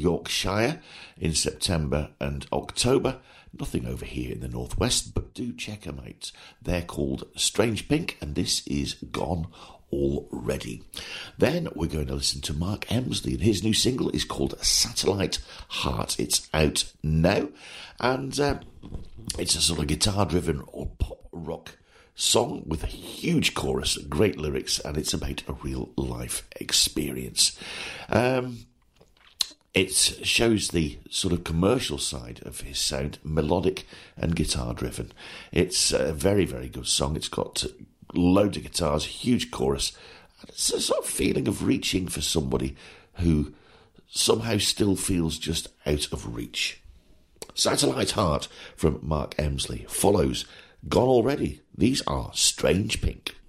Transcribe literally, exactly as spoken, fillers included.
Yorkshire in September and October. Nothing over here in the northwest, but do check them out. They're called Strange Pink, and this is Gone Already. Then we're going to listen to Mark Emsley, and his new single is called Satellite Heart. It's out now, and uh, it's a sort of guitar-driven or pop rock song with a huge chorus, great lyrics, and it's about a real-life experience. Um... It shows the sort of commercial side of his sound, melodic and guitar-driven. It's a very, very good song. It's got loads of guitars, huge chorus. And it's a sort of feeling of reaching for somebody who somehow still feels just out of reach. Satellite Heart from Mark Emsley follows Gone Already. These are Strange Pink.